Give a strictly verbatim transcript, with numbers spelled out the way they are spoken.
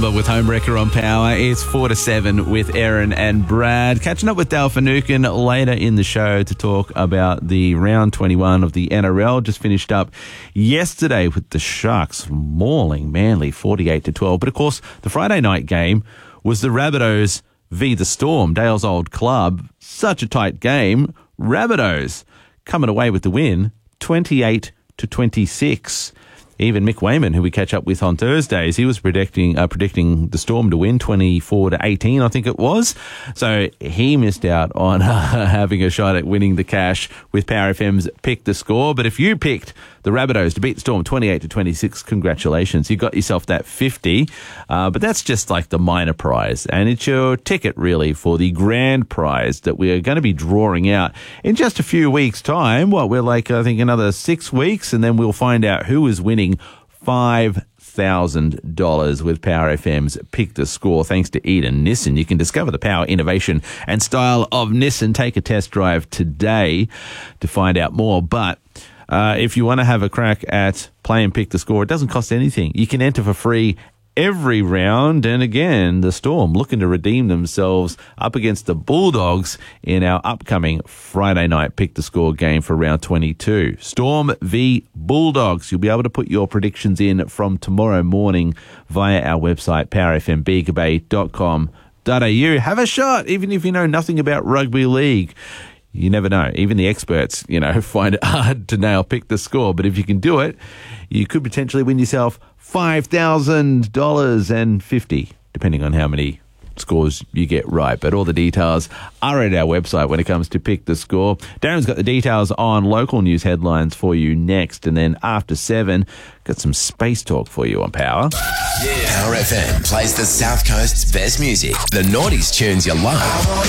Lumber with Homewrecker on Power. It's four to seven with Erin and Brad. Catching up with Dale Finucane later in the show to talk about the round twenty-one of the N R L. Just finished up yesterday with the Sharks mauling Manly forty-eight to twelve. But of course, the Friday night game was the Rabbitohs v the Storm, Dale's old club. Such a tight game. Rabbitohs coming away with the win, twenty-eight to twenty-six. Even Mick Wayman, who we catch up with on Thursdays, he was predicting uh, predicting the Storm to win twenty-four to eighteen, I think it was. So he missed out on uh, having a shot at winning the cash with Power F M's Pick the Score. But if you picked the Rabbitohs to beat the Storm twenty-eight to twenty-six, congratulations. You got yourself that fifty. Uh, but that's just like the minor prize. And it's your ticket, really, for the grand prize that we are going to be drawing out in just a few weeks' time. Well, we're like, I think, another six weeks, and then we'll find out who is winning five thousand dollars with Power F M's Pick the Score. Thanks to Eden Nissan. You can discover the power, innovation and style of Nissan. Take a test drive today to find out more. But uh, if you want to have a crack at playing Pick the Score, it doesn't cost anything. You can enter for free every round. And again, the Storm looking to redeem themselves up against the Bulldogs in our upcoming Friday night Pick the Score game for round twenty-two. Storm v Bulldogs. You'll be able to put your predictions in from tomorrow morning via our website, power f m bega bay dot com dot a u. Have a shot, even if you know nothing about rugby league. You never know. Even the experts, you know, find it hard to nail Pick the Score. But if you can do it, you could potentially win yourself five thousand dollars and fifty, depending on how many scores you get right. But all the details are at our website when it comes to Pick the Score. Darren's got the details on local news headlines for you next. And then after seven, got some space talk for you on Power. Yeah. Power F M plays the South Coast's best music. The noughties tunes you love.